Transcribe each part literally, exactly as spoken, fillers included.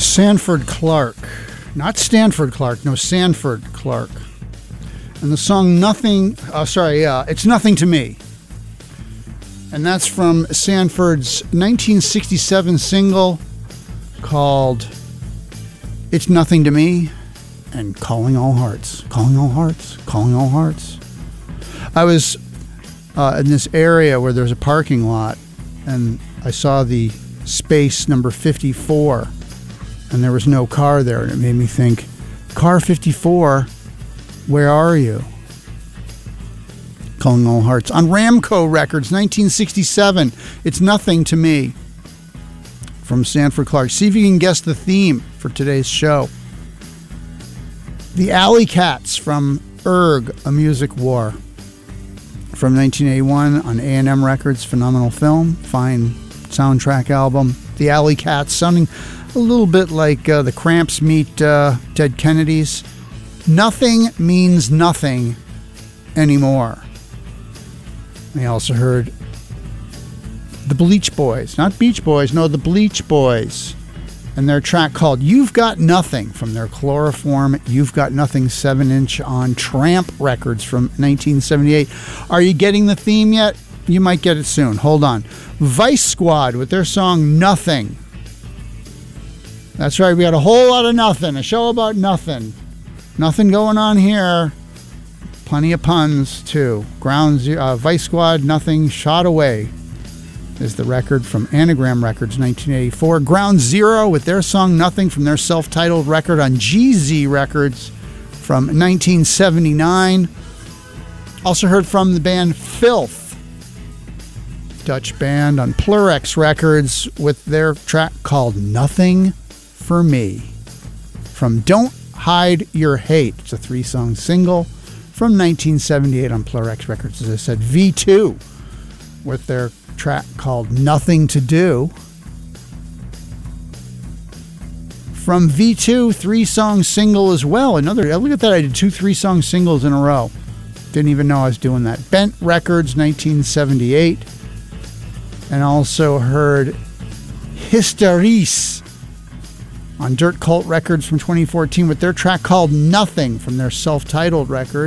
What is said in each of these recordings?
Sanford Clark. Not Stanford Clark, no, Sanford Clark. And the song Nothing, uh, sorry, uh, It's Nothing to Me. And that's from Sanford's nineteen sixty-seven single called It's Nothing to Me and Calling All Hearts. Calling All Hearts, Calling All Hearts. I was uh, in this area where there's a parking lot, and I saw the space number fifty-four, and there was no car there, and it made me think, car fifty-four, where are you? Calling All Hearts. On Ramco Records, nineteen sixty-seven, It's Nothing to Me, from Sanford Clark. See if you can guess the theme for today's show. The Alley Cats from Erg, A Music War, from nineteen eighty-one on A and M Records. Phenomenal film, fine soundtrack album. The Alley Cats, sounding a little bit like uh, the Cramps meet uh, Dead Kennedys. Nothing means nothing anymore. We also heard the Bleach Boys, not Beach Boys, no, the Bleach Boys, and their track called You've Got Nothing, from their Chloroform You've Got Nothing seven inch on Tramp Records from nineteen seventy-eight. Are you getting the theme yet? You might get it soon. Hold on. Vice Squad with their song Nothing. That's right, we got a whole lot of nothing, a show about nothing. Nothing going on here. Plenty of puns, too. Ground Zero, uh, Vice Squad, Nothing, Shot Away is the record from Anagram Records, nineteen eighty-four. Ground Zero with their song Nothing from their self-titled record on G Z Records from nineteen seventy-nine. Also heard from the band Filth, Dutch band, on Plurex Records with their track called Nothing for Me, from Don't Hide Your Hate. It's a three-song single from nineteen seventy-eight on Plurex Records. As I said, V two with their track called Nothing to Do. From V two, three-song single as well. Another, look at that, I did two three-song singles in a row. Didn't even know I was doing that. Bent Records, nineteen seventy-eight. And also heard Hysteris on Dirt Cult Records from twenty fourteen with their track called Nothing from their self-titled record.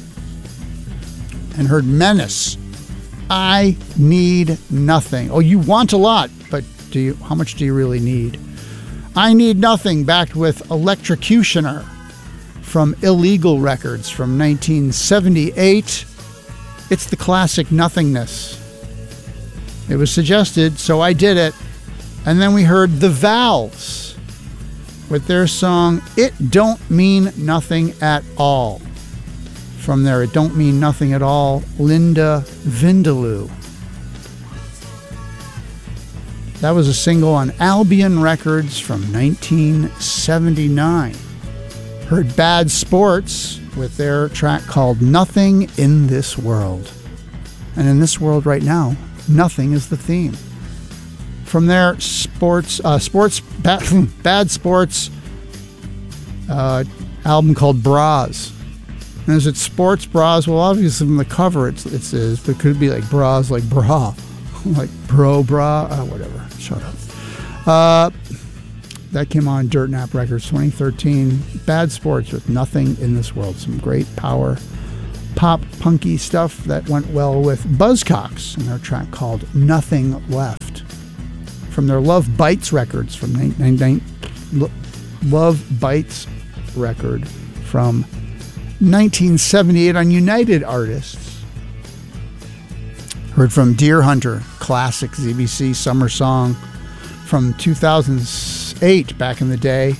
And heard Menace, I Need Nothing. Oh, you want a lot, but do you? How much do you really need? I Need Nothing, backed with Electrocutioner from Illegal Records from nineteen seventy-eight. It's the classic Nothingness. It was suggested, so I did it. And then we heard The Valves with their song It Don't Mean Nothing at All, from their It Don't Mean Nothing at All, Linda Vindaloo. That was a single on Albion Records from nineteen seventy-nine. Heard Bad Sports with their track called Nothing in This World. And in this world right now, nothing is the theme. From their sports, uh, sports, bad, bad sports uh, album called Bras. And is it sports bras? Well, obviously from the cover it's, it says, but it could be like bras, like bra, like bro bra, uh, whatever. Shut up. Uh, that came on Dirt Nap Records twenty thirteen. Bad Sports with Nothing in This World. Some great power pop punky stuff that went well with Buzzcocks and their track called Nothing Left, from their Love Bites Records from nineteen ninety. Love Bites record from nineteen seventy-eight on United Artists. Heard from Deer Hunter, classic Z B C summer song from two thousand eight, back in the day.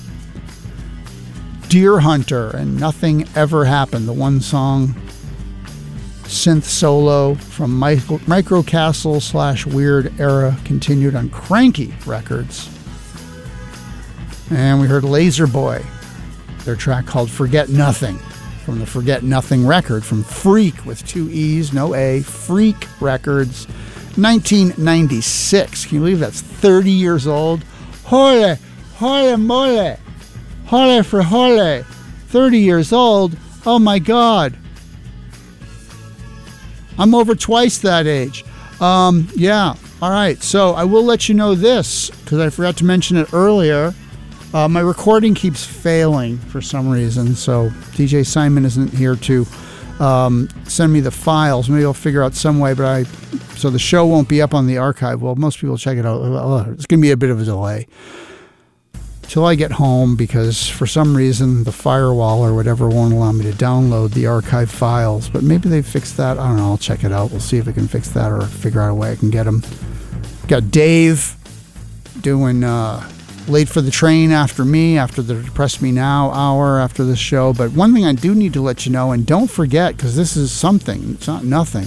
Deer Hunter and Nothing Ever Happened, the one song synth solo from Micro, Microcastle slash Weird Era, continued on Cranky Records. And we heard Laser Boy, their track called Forget Nothing, from the Forget Nothing record from Freak with two E's, no A, Freak Records, nineteen ninety-six. Can you believe that's thirty years old? Hole, hole mole, hole for hole, thirty years old. Oh my God. I'm over twice that age. Um, yeah. All right. So I will let you know this, because I forgot to mention it earlier. Uh, my recording keeps failing for some reason, so D J Simon isn't here to um, send me the files. Maybe I'll figure out some way, but I so the show won't be up on the archive. Well, most people check it out. It's going to be a bit of a delay till I get home, because for some reason the firewall or whatever won't allow me to download the archive files. But maybe they fixed that. I don't know. I'll check it out. We'll see if I can fix that or figure out a way I can get them. Got Dave doing uh, late for the train after me, after the Depress Me Now hour after this show. But one thing I do need to let you know, and don't forget, because this is something, it's not nothing.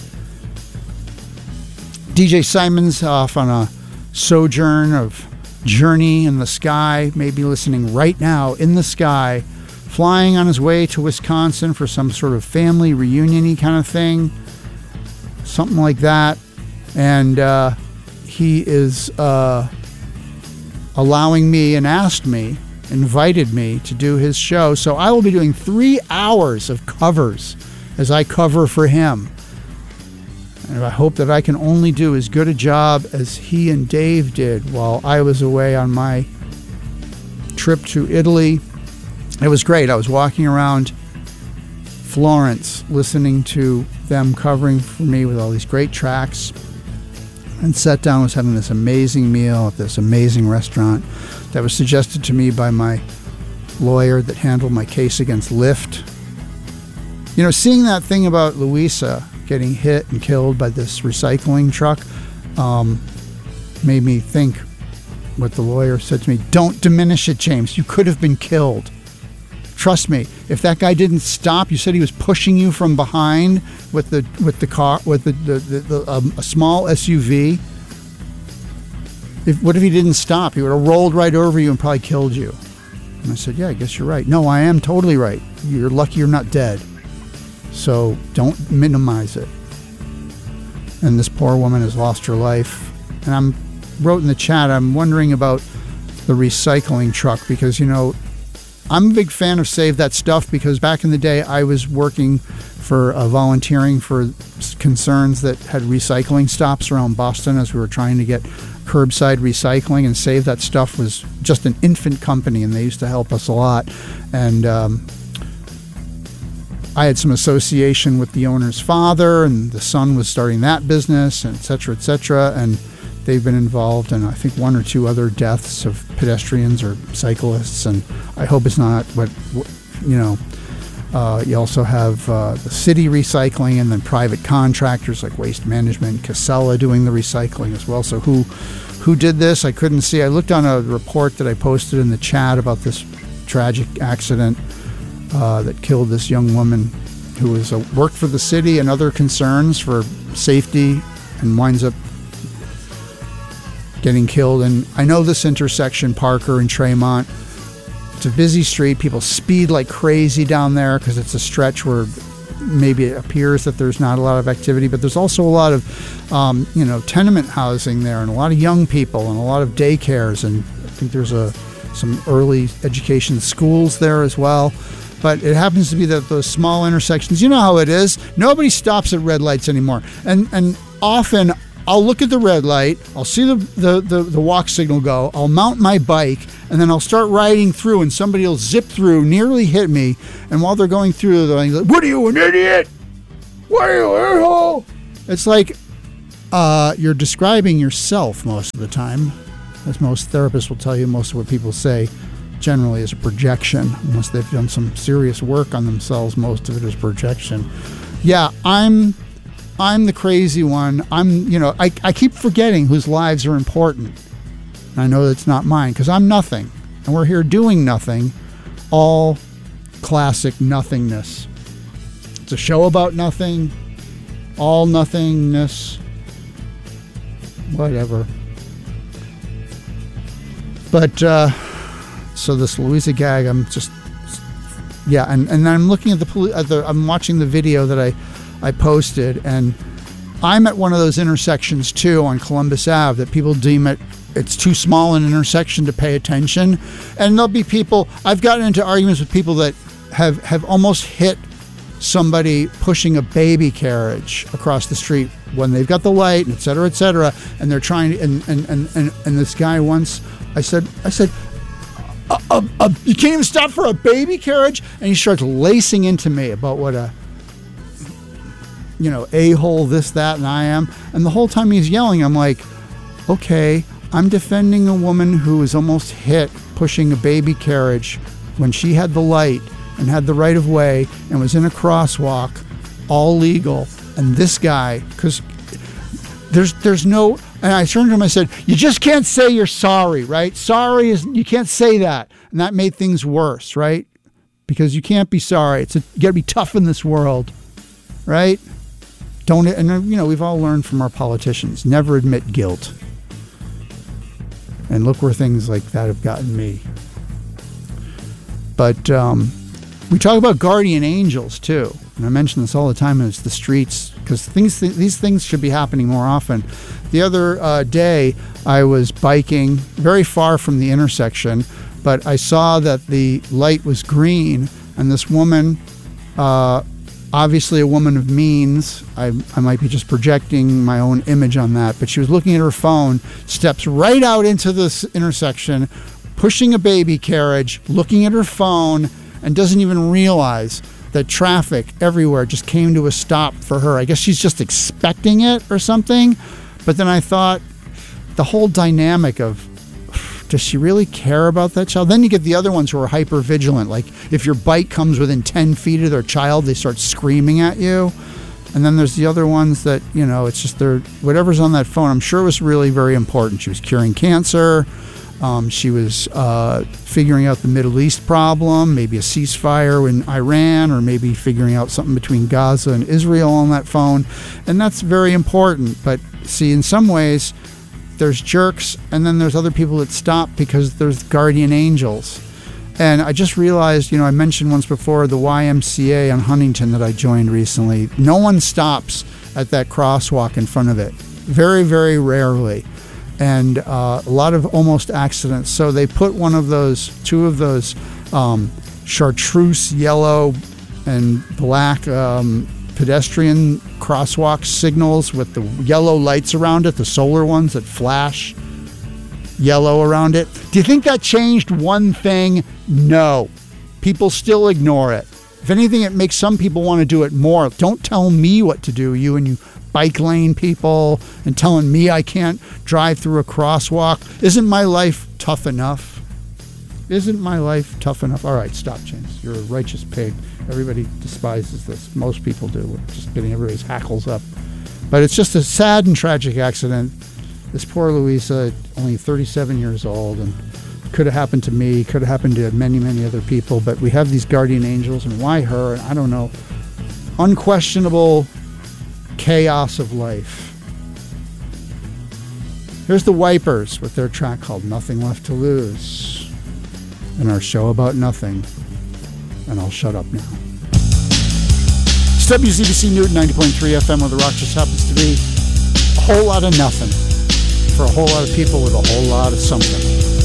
D J Simon's off on a sojourn of journey in the sky, maybe listening right now in the sky, flying on his way to Wisconsin for some sort of family reunion-y kind of thing, something like that. And uh, he is uh, allowing me and asked me, invited me to do his show. So I will be doing three hours of covers as I cover for him. And I hope that I can only do as good a job as he and Dave did while I was away on my trip to Italy. It was great. I was walking around Florence listening to them covering for me with all these great tracks, and sat down, was having this amazing meal at this amazing restaurant that was suggested to me by my lawyer that handled my case against Lyft. You know, seeing that thing about Louisa getting hit and killed by this recycling truck um, made me think what the lawyer said to me. Don't diminish it, James. You could have been killed. Trust me. If that guy didn't stop, you said he was pushing you from behind with the with the car with the, the, the, the um, a small S U V. If, what if he didn't stop? He would have rolled right over you and probably killed you. And I said, yeah, I guess you're right. No, I am totally right. You're lucky you're not dead. So don't minimize it. And this poor woman has lost her life. And I'm wrote in the chat, I'm wondering about the recycling truck, because, you know, I'm a big fan of Save That Stuff, because back in the day I was working for uh, volunteering for concerns that had recycling stops around Boston as we were trying to get curbside recycling, and Save That Stuff was just an infant company, and they used to help us a lot. And um, I had some association with the owner's father, and the son was starting that business, and et cetera, et cetera. And they've been involved in, I think, one or two other deaths of pedestrians or cyclists. And I hope it's not what, what you know, uh, you also have uh, the city recycling, and then private contractors like Waste Management, Casella doing the recycling as well. So who, who did this? I couldn't see. I looked on a report that I posted in the chat about this tragic accident Uh, that killed this young woman who was uh, worked for the city and other concerns for safety, and winds up getting killed. And I know this intersection, Parker and Tremont, it's a busy street. People speed like crazy down there because it's a stretch where maybe it appears that there's not a lot of activity, but there's also a lot of um, you know, tenement housing there, and a lot of young people, and a lot of daycares, and I think there's a some early education schools there as well. But it happens to be that those small intersections, you know how it is. Nobody stops at red lights anymore. And and often I'll look at the red light, I'll see the, the, the, the walk signal go, I'll mount my bike, and then I'll start riding through, and somebody will zip through, nearly hit me. And while they're going through, they're like, what are you, an idiot? What are you, a-hole? It's like uh, you're describing yourself most of the time. As most therapists will tell you, most of what people say generally is a projection. Unless they've done some serious work on themselves, most of it is projection. Yeah, I'm I'm the crazy one. I'm, you know, I, I keep forgetting whose lives are important. And I know that's not mine, because I'm nothing. And we're here doing nothing. All classic nothingness. It's a show about nothing. All nothingness. Whatever. But, uh... so this Louisa gag, I'm just, yeah, and, and I'm looking at the, at the, I'm watching the video that I, I posted, and I'm at one of those intersections too on Columbus Avenue that people deem it, it's too small an intersection to pay attention. And there'll be people, I've gotten into arguments with people that have, have almost hit somebody pushing a baby carriage across the street when they've got the light, and et cetera, et cetera, and they're trying to, and, and, and, and, and this guy once, I said, I said, a, a, a, you can't even stop for a baby carriage? And he starts lacing into me about what a, you know, a-hole, this, that, and I am. And the whole time he's yelling, I'm like, okay, I'm defending a woman who was almost hit pushing a baby carriage when she had the light and had the right of way and was in a crosswalk, all legal. And this guy, because there's there's no, and I turned to him, I said, you just can't say you're sorry, right? Sorry is, you can't say that. And that made things worse, right? Because you can't be sorry. It's a, you got to be tough in this world, right? Don't, and you know, we've all learned from our politicians, never admit guilt. And look where things like that have gotten me. But um, we talk about guardian angels too. And I mention this all the time, and it's the streets, because things, th- these things should be happening more often. The other uh, day, I was biking very far from the intersection, but I saw that the light was green, and this woman, uh, obviously a woman of means, I, I might be just projecting my own image on that, but she was looking at her phone, steps right out into this intersection, pushing a baby carriage, looking at her phone, and doesn't even realize that traffic everywhere just came to a stop for her. I guess she's just expecting it or something. But then I thought, the whole dynamic of, does she really care about that child? Then you get the other ones who are hyper vigilant. Like if your bike comes within ten feet of their child, they start screaming at you. And then there's the other ones that, you know, it's just their, whatever's on that phone, I'm sure it was really very important. She was curing cancer. Um, she was uh, figuring out the Middle East problem, maybe a ceasefire in Iran, or maybe figuring out something between Gaza and Israel on that phone. And that's very important. But see, in some ways, there's jerks, and then there's other people that stop because there's guardian angels. And I just realized, you know, I mentioned once before the Y M C A on Huntington that I joined recently. No one stops at that crosswalk in front of it. Very, very rarely. And uh, a lot of almost accidents. So they put one of those, two of those um, chartreuse yellow and black um, pedestrian crosswalk signals with the yellow lights around it, the solar ones that flash yellow around it. Do you think that changed one thing? No. People still ignore it. If anything, it makes some people want to do it more. Don't tell me what to do, you and you bike lane people, and telling me I can't drive through a crosswalk. Isn't my life tough enough? Isn't my life tough enough? All right, stop, James. You're a righteous pig. Everybody despises this. Most people do. We're just getting everybody's hackles up. But it's just a sad and tragic accident. This poor Louisa, only thirty-seven years old, and could have happened to me, could have happened to many, many other people. But we have these guardian angels, and why her? I don't know. Unquestionable chaos of life. Here's the Wipers with their track called Nothing Left to Lose, and our show about nothing. And I'll shut up now. It's W Z B C Newton ninety point three F M, where the rock just happens to be a whole lot of nothing for a whole lot of people with a whole lot of something.